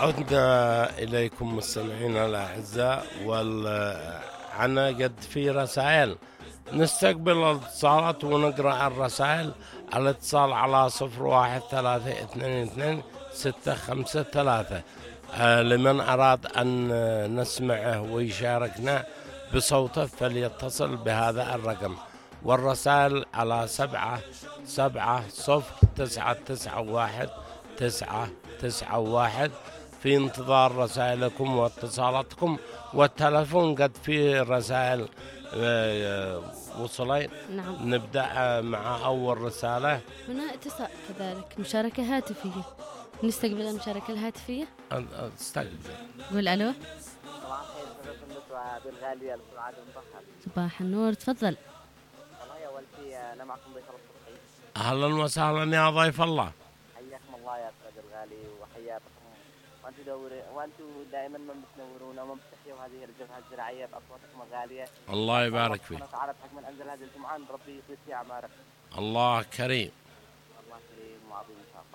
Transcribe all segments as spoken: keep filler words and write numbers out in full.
عدنا إليكم مستمعينا الأعزاء، والعنا قد في رسائل نستقبل الاتصالات ونقرأ الرسائل. الاتصال على صفر واحد ثلاثة اثنين اثنين ستة خمسة ثلاثة لمن أراد أن نسمعه ويشاركنا بصوته فليتصل بهذا الرقم، والرسائل على سبعة سبعة صفر تسعة تسعة واحد تسعة تسعة واحد. في انتظار رسائلكم واتصالاتكم، والتلفون قد في رسائل وصلين. نعم. نبدأ مع أول رسالة. هنا اتصال كذلك مشاركة هاتفية، نستقبل المشاركة الهاتفية. استقبل. قول ألو. صباح النور، تفضل. والله يا ولدي أنا معكم ضيف الصبحي. أهلا وسهلا يا ضيف الله. حياكم الله يا أستاذ الغالي وحياكم، وأنتم دور وأنتم دائما من بتنورون ومن بتحيوا هذه الجبهة الزراعية بأصواتكم الغالية. الله يبارك فيك. تعالى بحكم من أنزل هذه الجمعة ربي يطيل في أعمارك. الله كريم. الله كريم وعظيم إن شاء الله.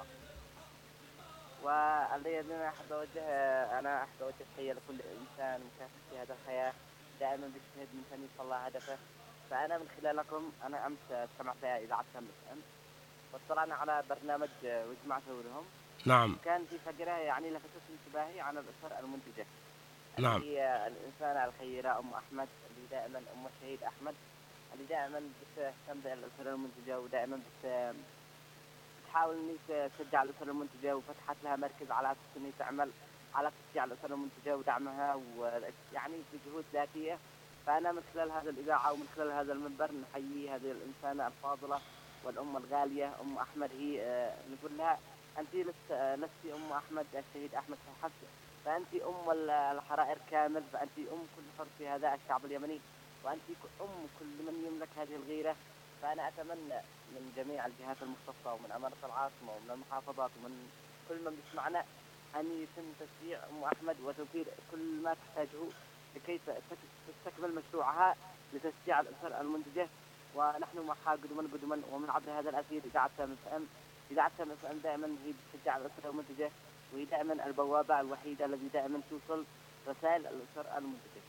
والذي أنا أحب أوجه أنا أحب أوجه تحية لكل إنسان مكافح في هذا الحياة، دائما بيجتهد من أن يوصل هدفه. فأنا من خلالكم أنا أمس استمعت إذاعة سامس أمس واطلعنا على برنامج وجمعت لهم. نعم. كان في فقرة يعني لفتت انتباهي عن الأسر المنتجة. نعم. هي الإنسانة الخيرة أم أحمد اللي دائما أم الشهيد أحمد اللي دائما بتهتم بالأسر المنتجة، ودائما بت تحاول إن تشجع الأسر المنتجة، وفتحت لها مركز على أساس إن تعمل على تشجيع الأسر المنتجة ودعمها، ويعني بجهود ذاتية. فأنا من خلال هذا الإذاعة ومن خلال هذا المنبر نحيي هذه الإنسانة الفاضلة والأم الغالية أم أحمد. هي نقول لها أنت لست لست أم أحمد الشهيد أحمد حفص، فأنت أم الحرائر كامل، فأنت أم كل حر في هذا الشعب اليمني، وأنت أم كل من يملك هذه الغيرة. فأنا أتمنى من جميع الجهات المختصة ومن أمانة العاصمة ومن المحافظات ومن كل من يسمعنا أن يتم تشجيع أم أحمد وتوفير كل ما تحتاجه لكي تستكمل مشروعها لتشجيع الأسر المنتجة. ونحن معها قدما قدما، ومن عبر هذا الأثير إذاعة سامس أم إذاعة سامس أم دائما هي تشجع الأسر المنتجة، وهي دائما البوابة الوحيدة التي دائما توصل رسائل الأسر المنتجة.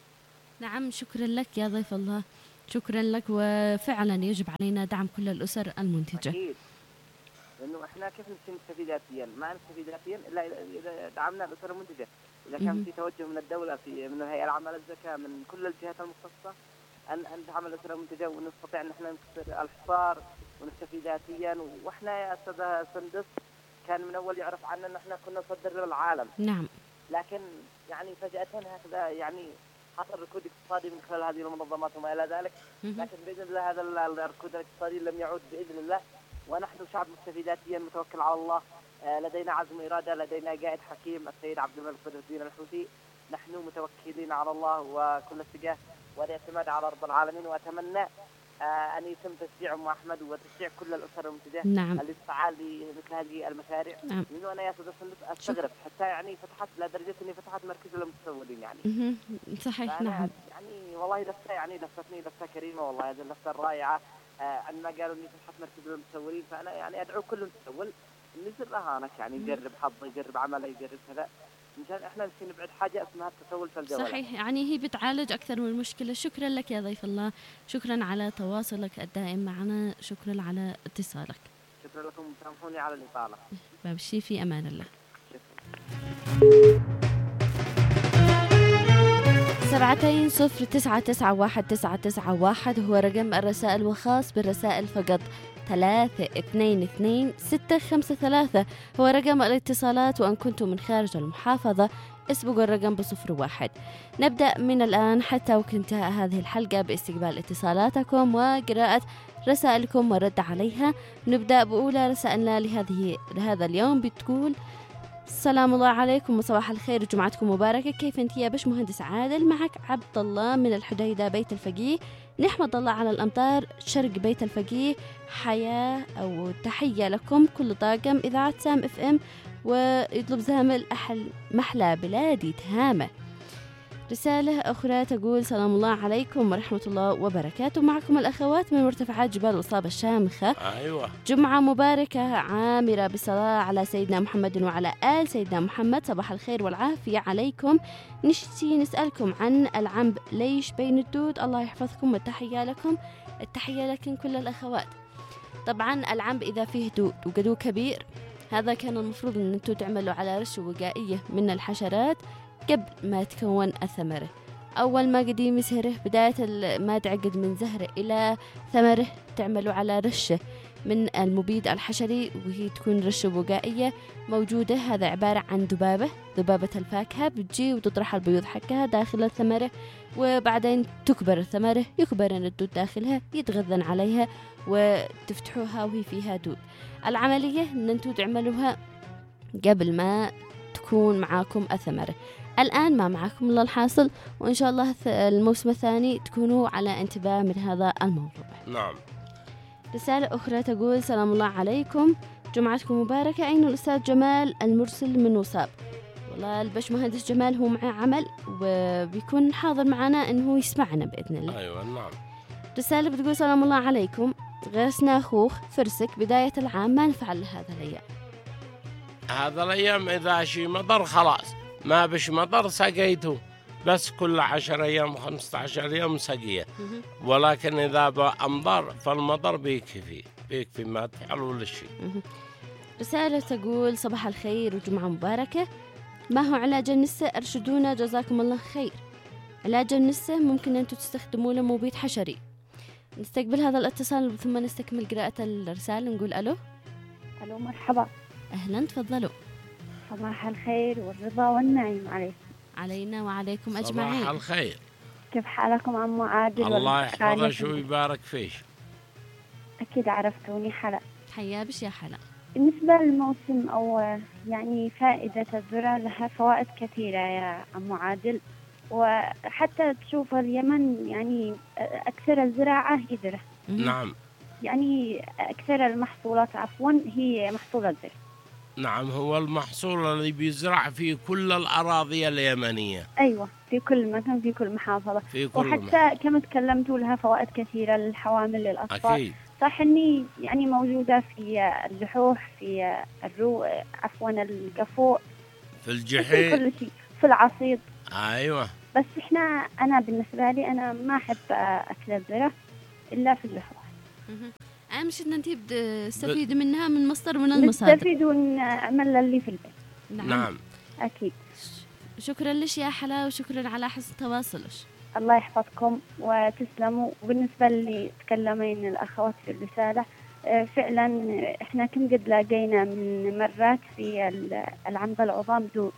نعم، شكرا لك يا ضيف الله، شكرا لك. وفعلا يجب علينا دعم كل الأسر المنتجة. أكيد، لأنه إحنا كيف نستفيد ذاتيا؟ ما نستفيد ذاتيا إلا إذا دعمنا الأسر المنتجة. إذا كان في توجه من الدولة في من الهيئة العامة للزكاة من كل الجهات المختصة أن أن دعم الأسر المنتجة، ونستطيع أن إحنا نكسر الحصار ونستفيد ذاتيا. وإحنا يا أستاذ سندس كان من أول يعرف عنا أن إحنا كنا نصدر للعالم. نعم. لكن يعني فجأة هكذا يعني حصل ركود اقتصادي من خلال هذه المنظمات وما إلى ذلك. لكن بإذن الله هذا الركود الاقتصادي لم يعود بإذن الله، ونحن شعب مستفيد ذاتيا متوكل على الله. لدينا عزم إرادة، لدينا قائد حكيم السيد عبد الملك بدر الدين الحوثي. نحن متوكلين على الله وكل الثقة والاعتماد على رب العالمين. وأتمنى أن يتم تشجيع أم أحمد وتشجيع كل الأسر المنتجة. نعم. اللي تسعى لمثل هذه المشاريع. نعم. لأنه أنا يا أستاذ أستغرب حتى يعني فتحت لدرجة إني فتحت مركز للمتسولين يعني. صحيح. نعم. يعني والله لفتة يعني لفتني لفتة كريمة والله، هذه اللفتة الرائعة. عندما قالوا إني فتحت مركز للمتسولين، فأنا يعني أدعو كل متسول نزل رهانك يعني يجرب حظه، يجرب عمله، يجرب كذا، مشان احنا نمشي نبعد حاجه اسمها التسول في الجوال. صحيح، يعني هي بتعالج اكثر من مشكله. شكرا لك يا ضيف الله، شكرا على تواصلك الدائم معنا، شكرا على اتصالك. شكرا لكم، سامحوني على الاطاله. باب الشي، في امان الله. سبعتين صفر تسعة تسعة واحد تسعة تسعة واحد هو رقم الرسائل، وخاص بالرسائل فقط. ثلاثة اثنين اثنين ستة خمسة ثلاثة هو رقم الاتصالات، وأن كنتم من خارج المحافظة اسبقوا الرقم بصفر واحد. نبدأ من الآن حتى وقت انتهاء هذه الحلقة باستقبال اتصالاتكم وقراءة رسائلكم والرد عليها. نبدأ بأولى رسائلنا لهذه لهذا اليوم، بتقول: السلام الله عليكم وصباح الخير وجمعتكم مباركة. كيف انت يا باش مهندس عادل؟ معك عبد الله من الحديدة بيت الفقيه. نحمد الله على الأمطار شرق بيت الفقيه. حياة أو تحية لكم كل طاقم إذاعة سام اف ام، ويطلب زامل أحل محلى بلادي تهامة. رسالة أخرى تقول سلام الله عليكم ورحمة الله وبركاته، معكم الأخوات من مرتفعات جبال الإصابة الشامخة. أيوة. جمعة مباركة عامرة بالصلاة على سيدنا محمد وعلى آل سيدنا محمد. صباح الخير والعافية عليكم. نشتي نسألكم عن العنب ليش بين الدود. الله يحفظكم والتحية لكم. التحية لكم كل الأخوات. طبعا العنب إذا فيه دود وقدو كبير، هذا كان المفروض أن أنتم تعملوا على رش وقائية من الحشرات قبل ما تكون الثمرة. أول ما قديم يسهره بداية ما تعقد من زهره إلى ثمره تعملوا على رشة من المبيد الحشري، وهي تكون رشة وقائية موجودة. هذا عبارة عن ذبابة ذبابة الفاكهة بتجي وتطرح البيوض حقها داخل الثمرة، وبعدين تكبر الثمرة، يكبرن الدود داخلها، يتغذن عليها وتفتحوها وهي فيها دود. العملية أن أنتوا تعملوها قبل ما تكون معاكم الثمرة. الآن ما معكم إلا الحاصل، وإن شاء الله الموسم الثاني تكونوا على انتباه من هذا الموضوع. نعم. رسالة أخرى تقول سلام الله عليكم، جمعتكم مباركة. أين الأستاذ جمال المرسل من وصاب؟ والله البش مهندس جمال هو معه عمل وبيكون حاضر معنا إنه يسمعنا بإذن الله. أيوة. نعم. رسالة بتقول سلام الله عليكم، غرسنا خوخ فرسك بداية العام، ما نفعل هذا الأيام. هذا الأيام إذا شي مطر خلاص، ما بش مطر سقيته بس كل عشر أيام خمسة عشر يوم سقيه، ولكن إذا بأمطار فالمطر بيكفي بيكفي ما تحلو للشيء. رسالة تقول صباح الخير وجمعة مباركة، ما هو علاج النسة؟ أرشدونا جزاكم الله خير. علاج النسة ممكن أنتم تستخدموا له مبيد حشري. نستقبل هذا الاتصال ثم نستكمل قراءة الرسالة. نقول ألو. ألو مرحبا. أهلا تفضلوا. صباح الخير والرضا والنعيم عليكم. علينا وعليكم أجمعين. صباح الخير. كيف حالكم عمو عادل؟ الله يحفظك ويبارك فيك. أكيد عرفتوني حلا. حيا بش يا حلا. بالنسبة للموسم أو يعني فائدة الذرة لها فوائد كثيرة يا عمو عادل، وحتى تشوف اليمن يعني أكثر الزراعة هي ذرة. نعم. يعني أكثر المحصولات عفوا هي محصول الذرة. نعم، هو المحصول اللي بيزرع في كل الأراضي اليمنية. أيوة، في كل مكان، في كل محافظة، في كل وحتى محافظة. كما تكلمتوا لها فوائد كثيرة للحوامل للأطفال. أكيد. صح إني يعني موجودة في اللحوح، في الرو عفوا القفوء، في الجحيم، في كل شيء، في العصيد. أيوة. بس إحنا أنا بالنسبة لي أنا ما أحب أكل الذرة إلا في اللحوح. أهم شيء إن أنتي تستفيد منها من مصدر من المصادر. نستفيد ونعمل اللي في البيت. نعم. نعم. أكيد. شكرا لك يا حلا وشكرا على حسن تواصلك. الله يحفظكم وتسلموا. وبالنسبة اللي تكلمين الأخوات في الرسالة، فعلا إحنا كم قد لاقينا من مرات في العنب العظام دود،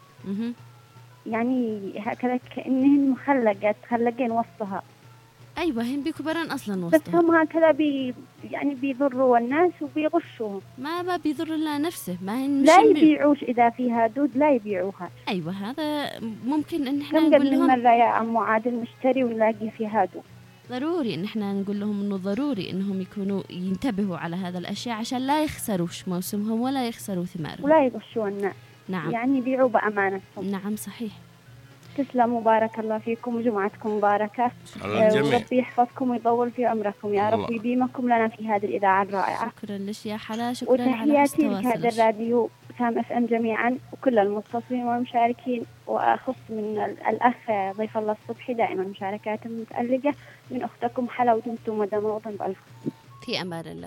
يعني هكذا كأنهن مخلقة تخلقين وسطها. أيوة، هم بيكبرن أصلا وسطهم، بس هم هكذا بي يعني بيضروا الناس وبيغشوهم. ما ما بيضر إلا نفسه، ما هن لا يبيعوش إذا فيها دود، لا يبيعوها. أيوة، هذا ممكن إن إحنا كم نقول لهم مرة يا عمو عادل نشتري ونلاقي فيها دود. ضروري إن إحنا نقول لهم إنه ضروري إنهم يكونوا ينتبهوا على هذا الأشياء عشان لا يخسروش موسمهم ولا يخسروا ثمارهم ولا يغشوا الناس. نعم. يعني يبيعوا بأمانتهم. نعم صحيح. تسلموا، بارك الله فيكم وجمعتكم مباركة. وربي يحفظكم ويطول في عمركم يا رب، ويديمكم لنا في هذه الإذاعة الرائعة. شكرا لك يا حلا، شكرا على وتحياتي لهذا الراديو سام اف ام جميعا وكل المتصلين والمشاركين، وأخص من الأخ ضيف الله الصبحي دائما مشاركاته متألقة. من أختكم حلا، ودمتم مدام الوطن بألف في أمان الله.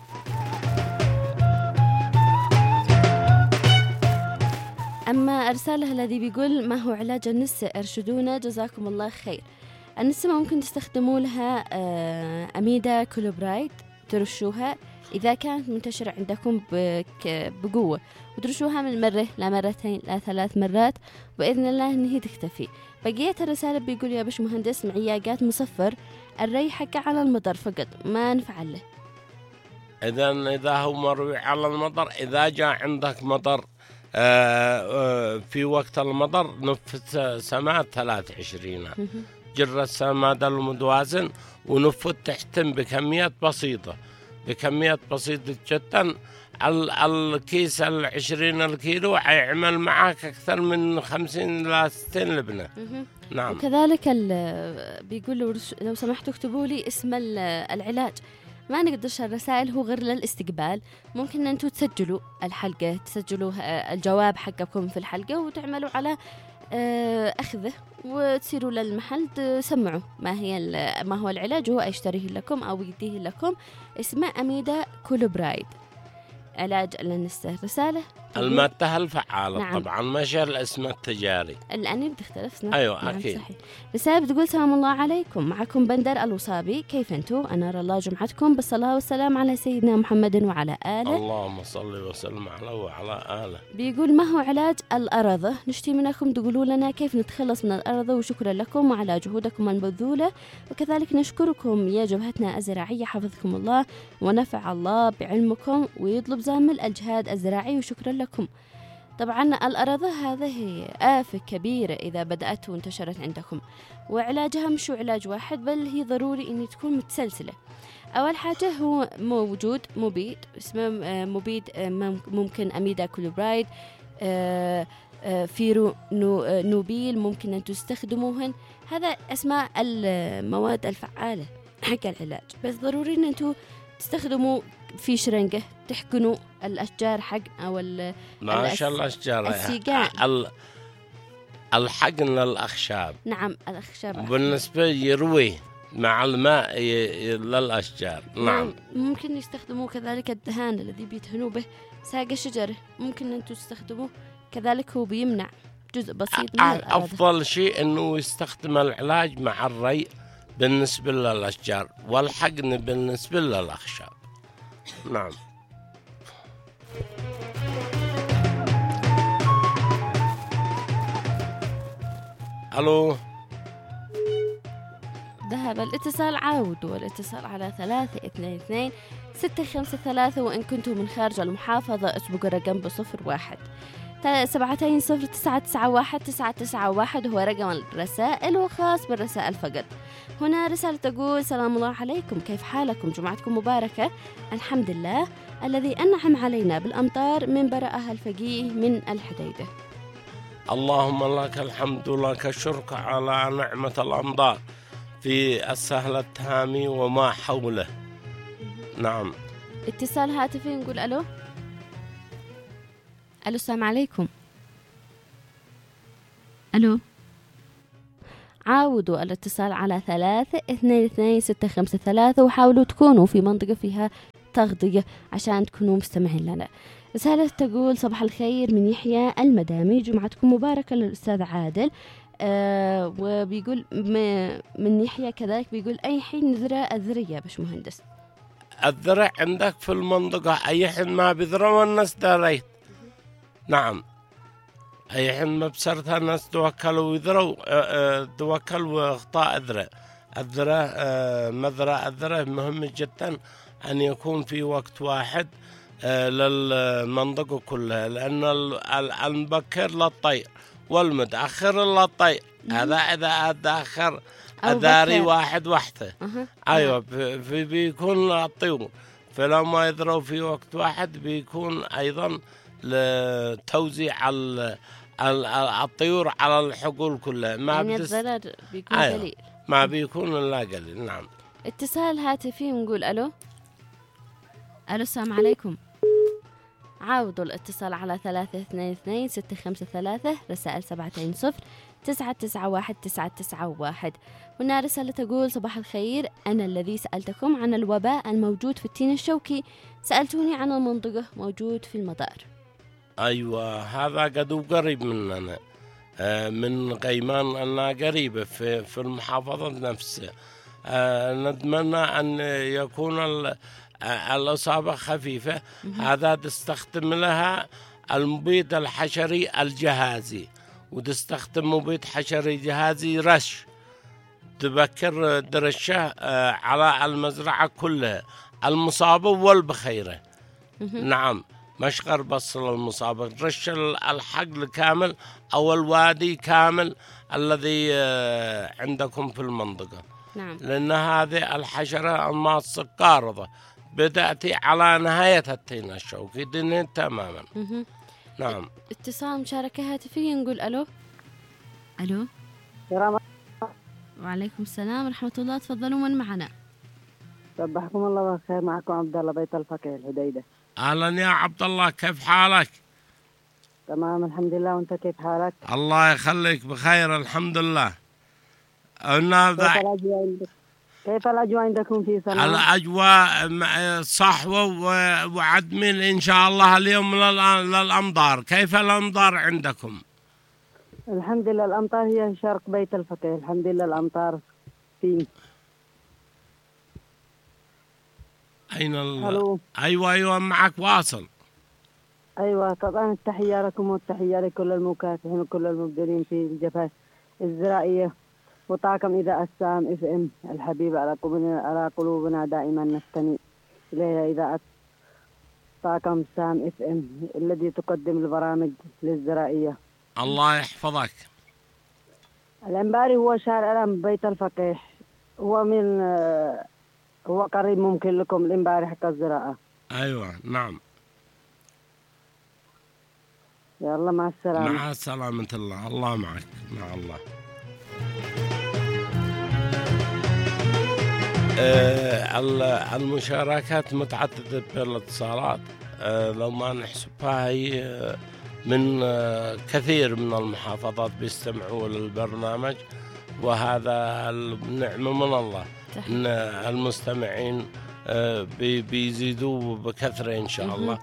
أما أرساله الذي بيقول ما هو علاج النسة؟ أرشدونا جزاكم الله خير. النسة ممكن تستخدموا لها أميدا كلوبرايد، ترشوها إذا كانت منتشرة عندكم بقوة، وترشوها من مرة لا مرتين لا ثلاث مرات، وبإذن الله إنه تختفي. بقية الرسالة بيقول يا باش مهندس معياقات مصفر الري حقه على المطر فقط، ما نفعل له. إذا إذا هو مروي على المطر، إذا جاء عندك مطر في وقت المطر نفت سماد ثلاث عشرين، جر السماد المتوازن ونفت تحتم بكميات بسيطة بكميات بسيطة جدا الكيس العشرين الكيلو يعمل معك أكثر من خمسين إلى ستين لبنة. نعم. وكذلك بيقولوا لو سمحتوا اكتبوا لي اسم العلاج. ما نقدرش الرسائل هو غير للاستقبال. ممكن أن أنتوا تسجلوا الحلقة، تسجلوا الجواب حقكم في الحلقة وتعملوا على أخذه وتصيروا للمحل تسمعوا ما هي ما هو العلاج هو يشتريه لكم أو يديه لكم. اسمه أميدا كولوبرايد، علاج للنساء. رسالة المادة الفعالة. نعم. طبعا مش الاسم التجاري، الآن بتختلف. نعم. أيوة نعم أكيد. صحيح. رسالة بتقول سلام الله عليكم، معكم بندر الوصابي، كيف أنتوا؟ أنار الله جمعتكم بالصلاة والسلام على سيدنا محمد وعلى آله. اللهم صل وسلم على وعلى آله. بيقول ما هو علاج الأرضة؟ نشتي منكم تقولوا لنا كيف نتخلص من الأرضة، وشكرا لكم وعلى جهودكم المبذولة، وكذلك نشكركم يا جبهتنا الزراعية حفظكم الله ونفع الله بعلمكم ويطلب زامل الجهاد الزراعي، وشكرا لكم. طبعا الأرضة هذه آفة كبيرة إذا بدأت وانتشرت عندكم، وعلاجها مش علاج واحد بل هي ضروري أن تكون متسلسلة. أول حاجة هو موجود مبيد، اسمه مبيد ممكن أميدا كولوبرايد، فيرو نوبيل ممكن أن تستخدموهن. هذا أسماء المواد الفعالة حق العلاج، بس ضروري أن أنتوا تستخدموا في شرنقة تحقنوا الأشجار حق أو ما شاء الله الأشجار السيقان، الحقن للأخشاب. نعم الأخشاب بالنسبة يروي مع الماء للأشجار. نعم. ممكن يستخدموا كذلك الدهان الذي بيدهنوا به ساق الشجرة، ممكن أن تستخدموه كذلك، هو بيمنع جزء بسيط من الأرض. أفضل شيء أنه يستخدم العلاج مع الري بالنسبة للأشجار والحقن بالنسبة للأخشاب. نعم. ألو. ذهب الاتصال، عاودوا الاتصال على ثلاثة اثنين اثنين ستة خمسة ثلاثة، وإن كنتم من خارج المحافظة اسبقوا الرقم بصفر واحد سبعتين صفر تسعة تسعة واحد تسعة تسعة واحد هو رقم الرسائل، وخاص بالرسائل فقط. هنا رسالة تقول سلام الله عليكم، كيف حالكم؟ جمعتكم مباركة. الحمد لله الذي أنعم علينا بالأمطار من برأها الفقيه من الحديدة. اللهم لك الحمد لك الشكر على نعمة الأمطار في السهل التهامي وما حوله. نعم. اتصال هاتفي، نقول ألو. ألو السلام عليكم. ألو. عاودوا الاتصال على ثلاثة اثنين اثنين ستة خمسة ثلاثة، وحاولوا تكونوا في منطقة فيها تغطية عشان تكونوا مستمعين لنا. رسالة تقول صباح الخير من يحيى المدامي، جمعتكم مباركة للأستاذ عادل. آه وبيقول من يحيى كذلك بيقول أي حين نزرع الذرية باش مهندس؟ الذرع عندك في المنطقة أي حين ما بذروا الناس داريت. نعم. أي حين ما بصرتها الناس توكلوا ويذروا توكلوا واخطاء الذرع. الذرع مذرع الذرع مهم جدا أن يكون في وقت واحد للمنطقة كلها، لأن المبكر للطير والمتأخر للطير. هذا إذا أتأخر أداري واحد وحده. أه. أيوة بيكون الطيور، فلو ما يذروا في وقت واحد بيكون أيضا لتوزيع الطيور على الحقول كلها. ما يعني الضرر بيكون أيوة. قليل. ما بيكون إلا قليل. نعم. اتصال هاتفي، نقول ألو. ألو السلام عليكم. عاودوا الاتصال على ثلاثة اثنين اثنين ستة خمسة ثلاثة، رسائل سبعتين صفر تسعة تسعة واحد تسعة تسعة واحد. هنا رسالة تقول صباح الخير، أنا الذي سألتكم عن الوباء الموجود في التين الشوكي سألتوني عن المنطقة موجود في المدار. أيوة هذا قد قريب مننا من غيمان، أنها قريبة في في المحافظة نفسها. نتمنى أن يكون الإصابة خفيفة. هذا تستخدم لها المبيد الحشري الجهازي، وتستخدم مبيد حشري جهازي رش، تبكر درشه على المزرعة كلها المصابة والبخيرة. نعم. مشغر بس للمصابة، رش الحقل كامل أو الوادي كامل الذي عندكم في المنطقة. نعم. لأن هذه الحشرة الماصة قارضة بتأتي على نهاية التين الشوكي دين تماما. مهم. نعم. اتصال مشاركة هاتفية، نقول ألو. ألو. السلام وعليكم السلام ورحمة الله، تفضلوا، من معنا؟ صبحكم الله بالخير، معكم عبد الله بيت الفقيه الهديدة. أهلا يا عبد الله، كيف حالك؟ تمام الحمد لله، وانت كيف حالك؟ الله يخليك بخير الحمد لله. كيف الأجواء عندك؟ كيف الأجواء عندكم في صنعاء؟ الأجواء صحوة وعدمين إن شاء الله اليوم للأمطار. كيف الأمطار عندكم؟ الحمد لله الأمطار هي شرق بيت الفقيه، الحمد لله الأمطار فيه. أين ال... ألو. أيوة أيوة معك واصل. أيوة طبعا التحية لكم والتحية لكل المكافحين وكل المبذلين في الجبهة الزراعية، وطاقم إذاعة السام اف ام الحبيب على قلوبنا على قلوبنا دائما نستمع إليها، إذاعة طاقم سام اف ام الذي تقدم البرامج للزراعية. الله يحفظك. الأنباري هو شارع الأم بيت الفقيه، هو من هو قريب ممكن لكم الأنباري حق الزراعة. أيوة نعم. يلا مع السلامة. مع سلامة الله، الله معك، مع الله. آه المشاركات متعددة بالاتصالات، آه لو ما نحسبها هي من آه كثير من المحافظات بيستمعوا للبرنامج، وهذا النعمة من الله إن المستمعين آه بي بيزيدوا بكثرة إن شاء الله.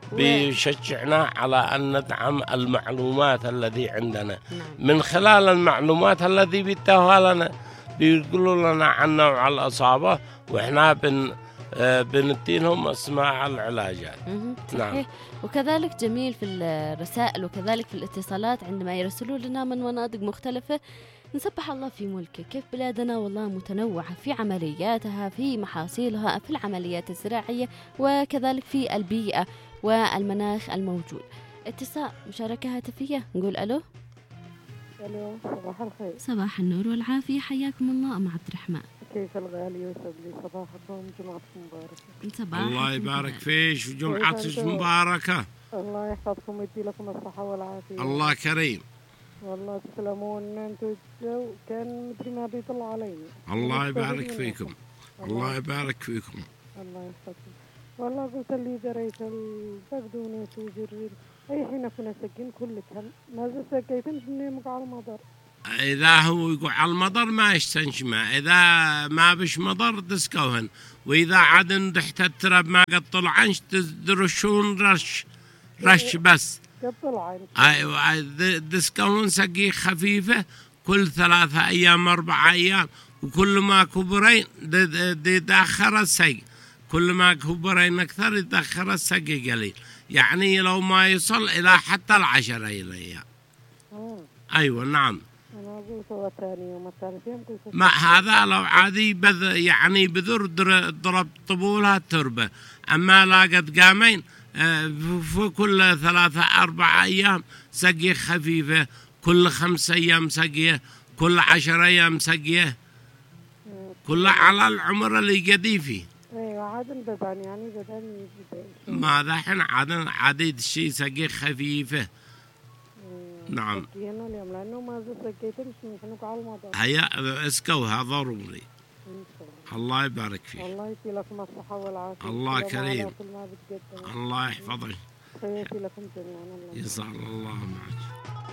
بيشجعنا على أن ندعم المعلومات الذي عندنا من خلال المعلومات الذي بيتوها لنا، بيقولوا لنا عن نوع الإصابة وإحنا بن بندينهم أسماء العلاجات. نعم. وكذلك جميل في الرسائل وكذلك في الاتصالات عندما يرسلوا لنا من مناطق مختلفة، نسبح الله في ملكه، كيف بلادنا والله متنوعة في عملياتها، في محاصيلها، في العمليات الزراعية، وكذلك في البيئة والمناخ الموجود. اتصال مشاركة هاتفية، نقول ألو. ألو، صباح الخير. صباح النور والعافية، حياكم الله أم عبد الرحمن. كيف الغالي ويسعد لي صباحكم، جمعتكم مباركة. صباح الله يبارك فيش وجمعتك مباركة. الله يحفظكم ويدي لكم الصحة والعافية. الله كريم. والله تسلمون، انتم الجو كان مدري ما بيطلع علينا. الله يبارك فيكم. الله يبارك فيكم. الله يحفظكم. والله قلت لي دريت البقدونس وجرير اي حين كنا سجين كلك ما زلت سقيتن بنيمك على المطر. إذا هو يقول على المطر ما يستنشمه، إذا ما بش مطر تسكوهن، وإذا عدن تحت التراب ما قد طلعنش تدرشون رش رش بس. قد طلعن. أيوة تسكوهن سقي خفيفة كل ثلاثة أيام أربعة أيام، وكل ما كبرين يتأخر السقي، كل ما كبرين أكثر يتأخر السقي قليل، يعني لو ما يصل إلى حتى العشرة أيام. أيوة نعم. أنا قلت ثاني يوم الثاني يوم قلت ما هذا لو عادي بذ يعني بذر ضرب طبولها التربة، أما لا قد قامين في كل ثلاثة أربعة أيام سقية خفيفة، كل خمس أيام سقية، كل عشر أيام سقية، كل على العمر اللي قدي فيه. ايوه عادن بدن يعني بدن ما ذا حين عادن عادي الشيء سقية خفيفة. نعم. سقينا اليوم لأنه ما زلت سقيتن مش نحنك على المطر. هيا اسكوها ضروري. الله يبارك فيك. الله يدي لكم الصحة والعافية. الله كريم. الله يحفظك. خيرتي لكم جميعا. يسعد الله معك.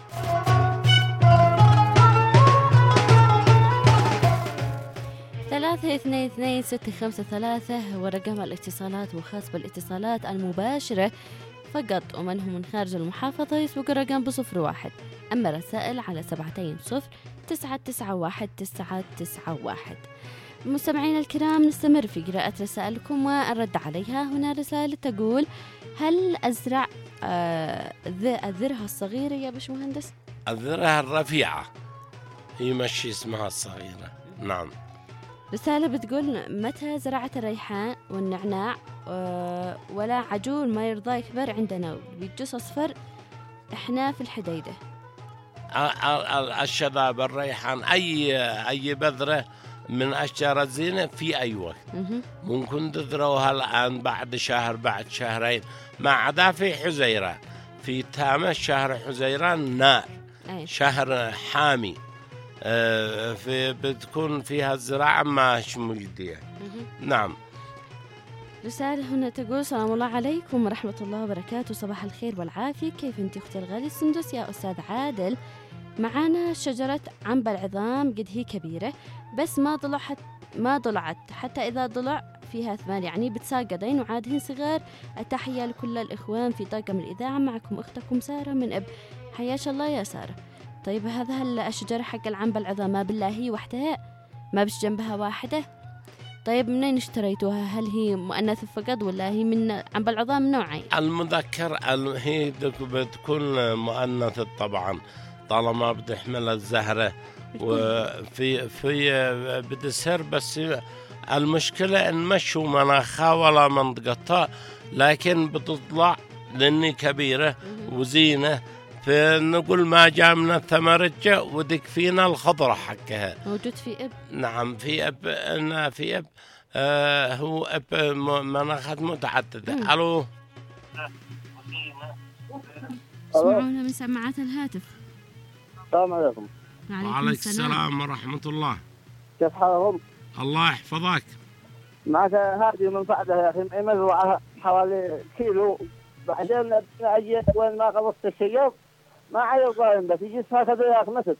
ثلاثة اثنين اثنين ستة خمسة ثلاثة هو رقم الاتصالات، وخاص بالاتصالات المباشرة فقط، ومن هم من خارج المحافظة يسبق الرقم بصفر واحد. أما رسائل على سبعتين صفر تسعة تسعة واحد تسعة تسعة واحد. مستمعين الكرام، نستمر في قراءة رسائلكم والرد عليها. هنا رسالة تقول: هل أزرع آه الذرة الصغيرة يا باش مهندس؟ الذرة الرفيعة هي مشي اسمها الصغيرة. نعم. رسالة بتقول: متى زرعت الريحان والنعناع أه ولا عجول ما يرضى يكبر عندنا بيجوس أصفر إحنا في الحديدة. الشباب الريحان أي أي بذرة من أشجار الزينة في أي وقت. ممكن تذروها الآن بعد شهر بعد شهرين، ما عدا في حزيران. في تامة شهر حزيران نار، أي. شهر حامي، آه في بتكون فيها الزراعة ماش مجدية. نعم. رسالة هنا تقول: السلام الله عليكم ورحمة الله وبركاته، صباح الخير والعافية، كيف أنت أختي الغالية سندس يا أستاذ عادل؟ معانا شجرة عنب العظام قد هي كبيرة بس ما ضلعت ما ضلعت حتى إذا ضلع فيها ثمان، يعني بتساقطين وعادهن صغار. التحية لكل الإخوان في طاقم الإذاعة، معكم أختكم سارة من أب. حياش الله يا سارة. طيب هذا الشجرة حق العنب العظام ما بالله هي وحدها، ما بش جنبها واحدة؟ طيب منين اشتريتوها؟ هل هي مؤنثة فقط ولا هي من عنب العظام نوعين؟ المذكر هي بتكون مؤنثة طبعا طالما بتحمل الزهرة، وفي في بتسهر. بس المشكلة إن مشوا مناخها ولا منطقتها، لكن بتطلع لأني كبيرة وزينة، فنقول ما جاء من الثمر جاء ودك فينا الخضرة حقها. موجود في إب؟ نعم في إب. أنا في إب. آه هو إب مناخات متعددة. ألو. اسمعونا من سماعات الهاتف. السلام عليكم. وعليكم السلام ورحمة الله. كيف حالهم؟ الله يحفظك. معك هذه منفعة يا أخي، مزرعة حوالي كيلو، بعدين أجي وين ما خلصت الشجر ما عاد القائم بس يجي هكذا ياك مثل.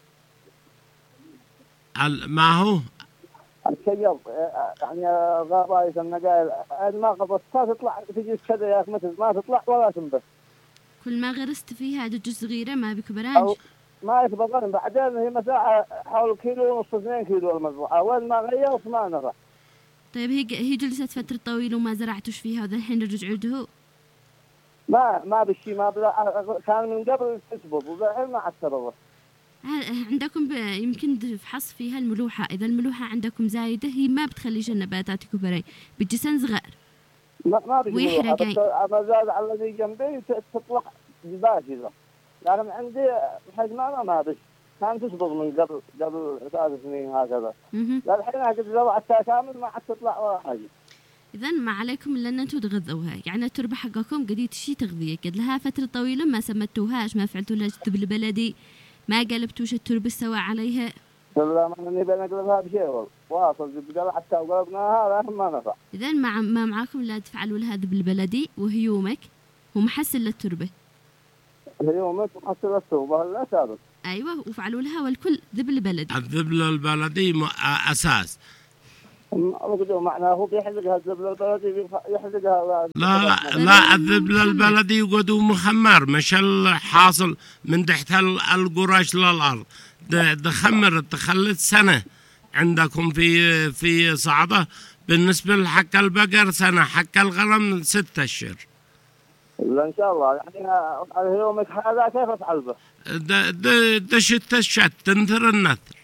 ما هو؟ الشجر يعني غابة النقائل ما خلصتها تطلع تجي كذا ياك مثل، ما تطلع ولا تنبت. كل ما غرست فيها دجاج صغيرة ما بكبرانش. ما يكبرن، بعدين هي مساحة حول كيلو ونص اثنين كيلو المزرعة، وين ما غيرت ما نفع. طيب هي هي جلست فترة طويلة وما زرعتوش فيها وذا الحين رجعوا له؟ ما ما بالشي ما بلا، كان من قبل تسبب وذا ما عاد سببه. عندكم يمكن تفحص فيها الملوحة، إذا الملوحة عندكم زايدة هي ما بتخليش النباتات كبرين، بتجسن صغار. ما ما ويحرق. أما زاد على الذي جنبي تطلع باشيزة، لكن عندي حجمها ما بش، كان تسبب من قبل قبل ثلاث سنين هكذا. الحين قد زرعتها كامل ما عاد تطلع ولا حاجة. إذا ما عليكم إلا أن أنتوا تغذوها، يعني التربة حقكم قد شي تغذية، قد لها فترة طويلة ما سمتوهاش، ما فعلتوا لها الدبل البلدي، ما قلبتوش التربة السواء عليها. لا ما نبي نقلبها بشيء والله، واصل بقلب حتى وقلبناها لكن ما نفع. إذا ما ما معاكم لا تفعلوا لها دبل البلدي وهيومك ومحسن للتربة. هيومك ومحسن للتربة لا ثابت. أيوة وفعلوا لها والكل ذبل البلدي. الذبل البلدي أساس. أقول معناه بيحلقها الذبل البلدي يحلقها. لا لا لا الذبل البلدي يقعدوا مخمر، مش الحاصل من تحت القراش للأرض. دخمر تخلت سنة عندكم في في صعدة، بالنسبة لحق البقر سنة، حق الغنم ستة أشهر. لا إن شاء الله يعني يومك هذا كيف أفعل به؟ د دشت الشت تنثر النثر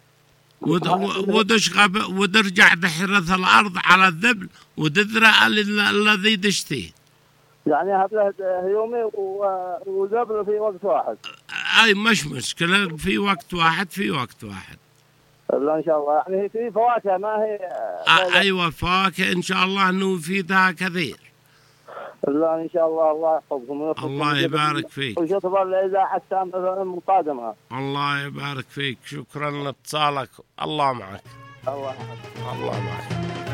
ودش غب ودرجع تحرث الأرض على الذبل وتذرع الذي دشتيه. يعني هذا يومي وذبل في وقت واحد. أي مش مشكلة، في وقت واحد في وقت واحد. لا إن شاء الله يعني هي في فواكه ما هي. آه أيوة فواكه إن شاء الله إنه يفيدها كثير. لا إن شاء الله الله يحفظكم. الله يبارك فيك. وشكرا لإذاعة السامة مقادمة. الله يبارك فيك، شكرا لاتصالك، الله معك. الله يحفظك. الله معك.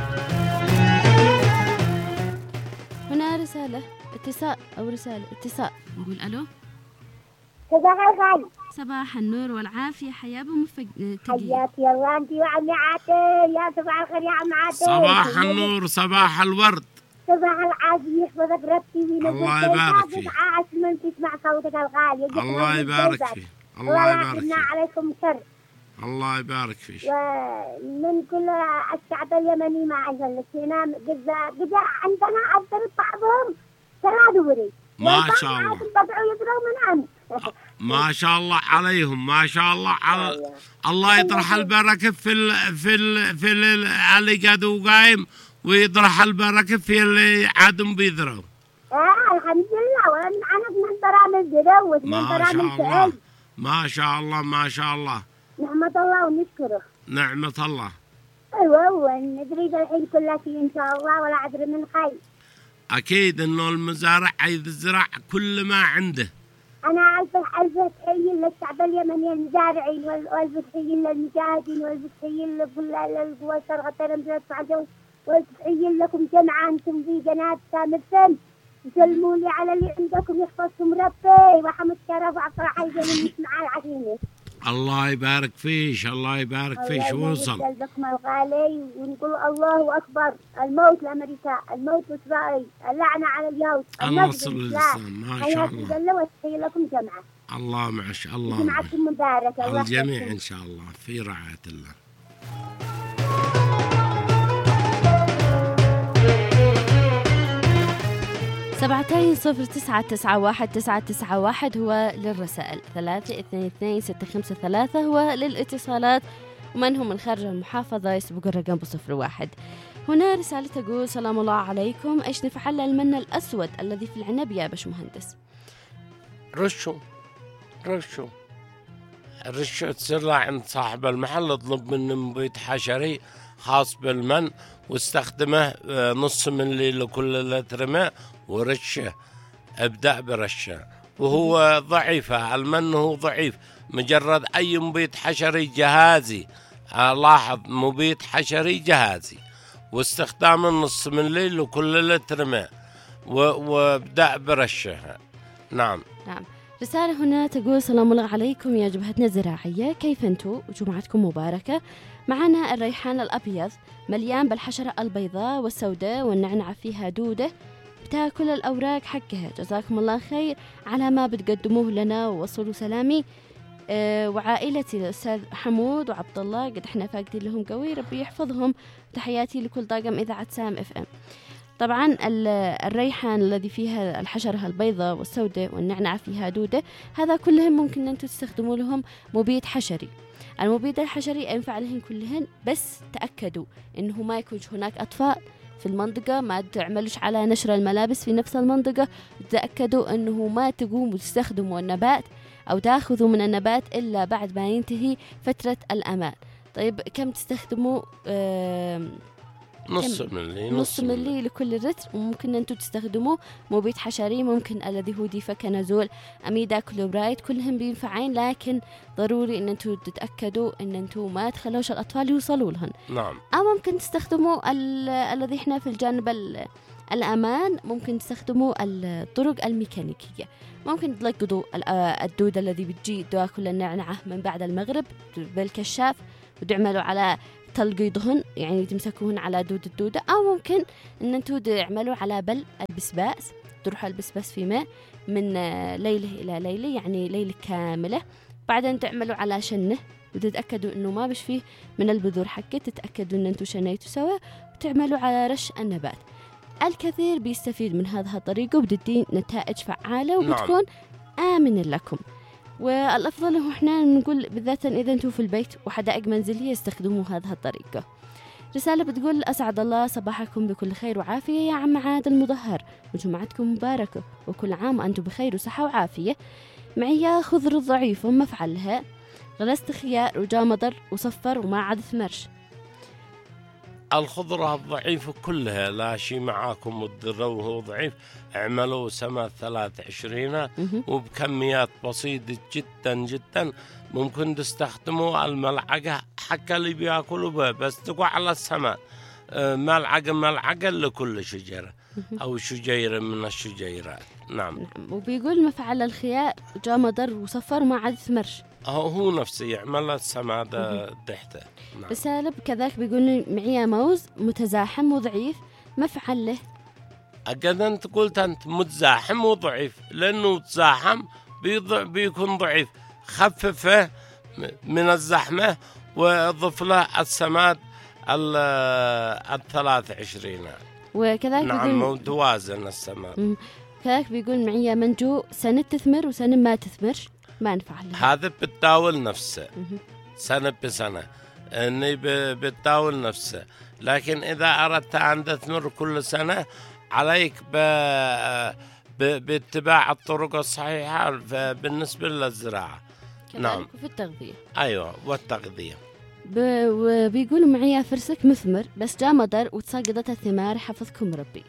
هنا رسالة اتصال أو رسالة اتصال، نقول ألو. صباح الخير. صباح النور والعافية، حياة بمفق حياك يلا أنت وعمي عاتل. يا صباح الخير يا عم عاتل. صباح النور، صباح الورد. صباح العافية، يحفظك ربي. الله يبارك فيك. عاش من تسمع صوتك الغالي. الله يبارك فيك. الله يبارك فيك. عليكم شر. الله يبارك فيك. ومن كل الشعب اليمني ما عجل هنا قد قد عندنا أفضل بعضهم سنادوري. ما شاء الله. بدعوا يدروا من أمس. ما شاء الله عليهم، ما شاء الله على الله يطرح البركة في ال في ال في ال اللي قادوا قايم، ويطرح البركة في اللي عادهم بيذروا. آه الحمد لله، وأنا من برامج جدوت من برامج الله. ما شاء الله ما شاء الله. نعمة الله ونشكره. نعمة الله. ايوه ونريد الحين كل شيء ان شاء الله ولا عذر من خير. أكيد إنه المزارع يزرع كل ما عنده. أنا ألف ألف تحية للشعب اليمني المزارعين والألف تحية للمجاهدين والألف تحية للقوى الشرقة رمزة الصعدة والألف تحية لكم جمعا أنتم في قناة سام اف ام. سلموا لي على اللي عندكم يحفظكم ربي وحمد شرف وعطر حيجة من مع العظيمة. الله يبارك فيش الله يبارك فيش وصل. قلبكم الغالي ونقول الله أكبر. الموت لأمريكا الموت لإسرائيل اللعنة على اليهود النصر للإسلام ما شاء الله. وتحية لكم جمعة. الله معش الله جمعتكم مباركة. الجميع إن شاء الله في رعاية الله. سبعتين صفر تسعة تسعة واحد تسعة تسعة واحد هو للرسائل، ثلاثة اثنين اثنين ستة خمسة ثلاثة هو للاتصالات، ومن هم من خارج المحافظة يسبق الرقم بصفر واحد. هنا رسالة تقول سلام الله عليكم، ايش نفعل المن الأسود الذي في العنب يا باشمهندس؟ رشوا رشوا رشوا تسرع عند صاحب المحل، اطلب منه مبيد حشري خاص بالمن واستخدمه نص ملي لكل لتر ماء ورشه. ابدأ برشه وهو ضعيفة، المن هو ضعيف. مجرد أي مبيد حشري جهازي، لاحظ مبيد حشري جهازي واستخدام النص ملي لكل لتر ماء وابدأ برشه. نعم نعم. رسالة هنا تقول سلام الله عليكم يا جبهتنا الزراعية، كيف انتو وجمعتكم مباركة؟ معنا الريحان الأبيض مليان بالحشرة البيضاء والسوداء والنعنع فيها دودة بتاكل الأوراق حقها. جزاكم الله خير على ما بتقدموه لنا ووصلوا سلامي أه وعائلتي الأستاذ حمود وعبد الله، قد احنا فاقدين لهم قوي، ربي يحفظهم. تحياتي لكل طاقم إذاعة سام اف ام. طبعا الريحان الذي فيها الحشرة البيضاء والسوداء والنعنع فيها دودة، هذا كلهم ممكن أن تستخدموا لهم مبيد حشري. المبيد الحشري ينفع لهم كلهن، بس تأكدوا إنه ما يكون هناك أطفال في المنطقة، ما تعملوش على نشر الملابس في نفس المنطقة، تأكدوا أنه ما تقوموا تستخدموا النبات أو تأخذوا من النبات إلا بعد ما ينتهي فترة الأمان. طيب كم تستخدموا؟ آه نص ملي نص ملي لكل لتر. وممكن أنتم تستخدموا مبيد حشري ممكن الذي هو ديفاكنازول، أميدا كلورايد، كلهم بينفعين، لكن ضروري أن أنتم تتأكدوا أن أنتم ما تخلوش الأطفال يوصلوا لهن. نعم. أو ممكن تستخدموا الذي إحنا في الجانب الأمان، ممكن تستخدموا الطرق الميكانيكية. ممكن تلقطوا الدودة الذي بتجي تاكل النعنعة من بعد المغرب بالكشاف وتعملوا على تلقيضهن، يعني تمسكوهن على دود الدودة. أو ممكن أن أنتوا تعملوا على بل البسباس، تروحوا البسباس في ماء من ليلة إلى ليلة، يعني ليلة كاملة، بعدين تعملوا على شنه وتتأكدوا أنه ما بش فيه من البذور حقه، تتأكدوا أن أنتوا شنيتوا سوا وتعملوا على رش النبات. الكثير بيستفيد من هذه الطريقة وبتدي نتائج فعالة وبتكون نعم. آمن لكم. والأفضل هو إحنا نقول بالذات إذا أنتم في البيت وحدائق منزلية استخدموا هذه الطريقة. رسالة بتقول أسعد الله صباحكم بكل خير وعافية يا عم عاد المظهر، وجمعتكم مباركة وكل عام وأنتم بخير وصحة وعافية. معي خضر ضعيف ومفعلها، غلست خيار وجامضر وصفر وما عاد ثمرش. الخضرة الضعيفة كلها لا شيء معاكم، والذرة وهو ضعيف اعملوا سمة ثلاث عشرين وبكميات بسيطة جدا جدا. ممكن تستخدموا الملعقة حق اللي بياكلوا به، بس تقع على السماء ملعقة ملعقة لكل شجرة أو شجيرة من الشجيرات. نعم. نعم. وبيقول مفعل الخيار جامضر وصفر ما عاد ثمرش، هو نفسه يعمل السمادة تحته. نعم. رسالة كذاك بيقول معي موز متزاحم وضعيف، مفعل له؟ أكيد أنت قلت أنت متزاحم وضعيف، لأنه تزاحم بيكون ضعيف. خففه من الزحمة وضف له السماد الثلاث عشرين. وكذلك نعم متوازن السماد. كذلك بيقول معي منجو سنة تثمر وسنة ما تثمرش، ما نفع له. هذا بتداول نفسه سنة بسنة، اني بتداول نفسه. لكن اذا اردت ان تثمر كل سنة عليك ب... ب... باتباع الطرق الصحيحة بالنسبة للزراعة. نعم. في التغذية. ايوه والتغذية. وبيقولوا معي فرسك مثمر بس جاء مطر وتساقطت الثمار حفظكم ربي.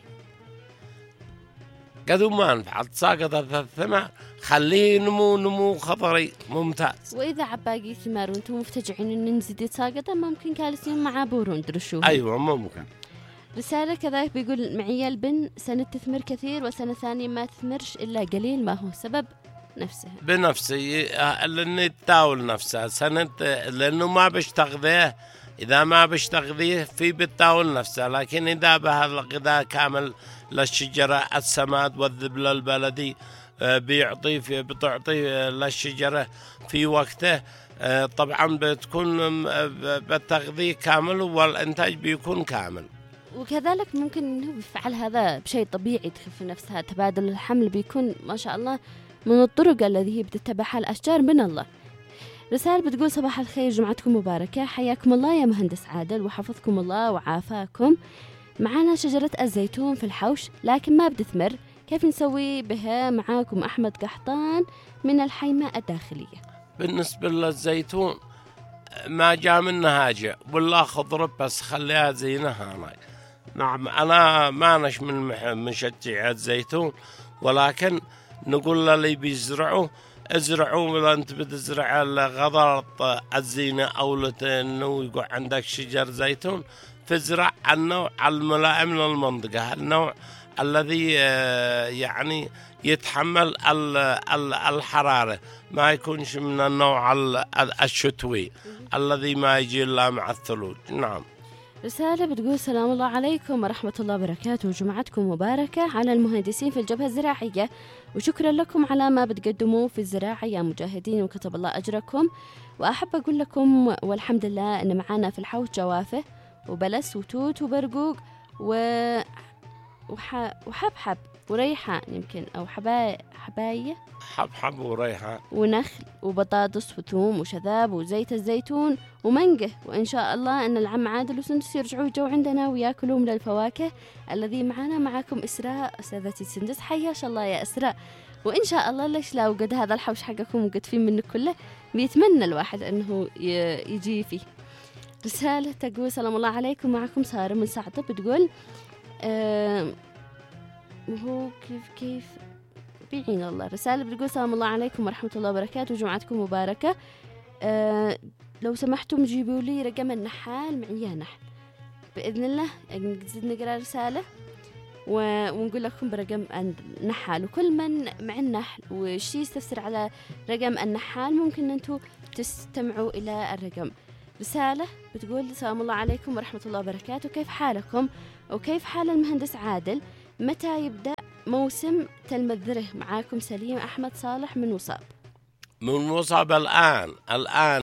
قدو ما نفع تساقطت الثمار خليه نمو نمو خضري ممتاز. وإذا عباقي ثمار وانتم مفتجعين إن نزيد يتساقط ممكن كالسيوم مع بورون درشوه. أيوة ممكن. رسالة كذلك بيقول معي البن سنة تثمر كثير وسنة ثانية ما تثمرش إلا قليل، ما هو سبب؟ نفسها بنفسي لأني تاول نفسها سنة لأنه ما بشتغذيه، إذا ما بشتغذيه في بتاول نفسها، لكن إذا بهذا الغذاء كامل للشجرة السماد والذبل البلدي بيعطي في بتعطي للشجرة في وقته، طبعا بتكون بالتغذية كامل والإنتاج بيكون كامل. وكذلك ممكن إنه بيفعل هذا بشيء طبيعي تخف نفسها، تبادل الحمل بيكون ما شاء الله من الطرق التي بتتبعها الأشجار من الله. رسالة بتقول صباح الخير جمعتكم مباركة، حياكم الله يا مهندس عادل وحفظكم الله وعافاكم. معنا شجرة الزيتون في الحوش لكن ما بتثمر، كيف نسوي بها؟ معاكم أحمد قحطان من الحيمة الداخلية. بالنسبة للزيتون ما جاء منها حاجة والله خضر بس خليها زينها هناك. نعم أنا ما نش من مشجع الزيتون، ولكن نقول للي بيزرعوا ازرعوا، ولا انت بتزرع الغضرة الزينة او انه يقع عندك شجر زيتون فازرع النوع الملائم للمنطقة، النوع الذي يعني يتحمل الحرارة، ما يكونش من النوع الشتوي الذي ما يجي إلا مع الثلوج. نعم. رسالة بتقول سلام الله عليكم ورحمة الله وبركاته وجمعتكم مباركة على المهندسين في الجبهة الزراعية، وشكرا لكم على ما بتقدموه في الزراعة يا مجاهدين وكتب الله أجركم. وأحب أقول لكم والحمد لله أن معانا في الحوش جوافة وبلس وتوت وبرقوق و... وح... وحبحب وريحان يمكن أو حباية حباية حبحب وريحان ونخل وبطاطس وثوم وشذاب وزيت الزيتون ومنقه، وإن شاء الله أن العم عادل وسندس يرجعوا جو عندنا وياكلوا من الفواكه الذي معنا. معكم إسراء أستاذتي سندس، حياش الله يا إسراء. وإن شاء الله ليش لا وقد هذا الحوش حقكم وقد فيه منه كله بيتمنى الواحد أنه يجي فيه. رسالة تقول سلام الله عليكم، معكم سارة من سعطة بتقول أه وهو كيف كيف بيعين الله. رسالة بتقول سلام الله عليكم ورحمة الله وبركاته وجمعتكم مباركة. أه لو سمحتم جيبوا لي رقم النحال معي نحل بإذن الله. نزيد نقرأ رسالة ونقول لكم برقم النحال، وكل من مع النحل وشي يستفسر على رقم النحال ممكن أنتوا تستمعوا إلى الرقم. رسالة بتقول سلام الله عليكم ورحمة الله وبركاته، كيف حالكم وكيف حال المهندس عادل؟ متى يبدأ موسم تلم الذره؟ معاكم سليم أحمد صالح من وصاب. من وصاب الآن الآن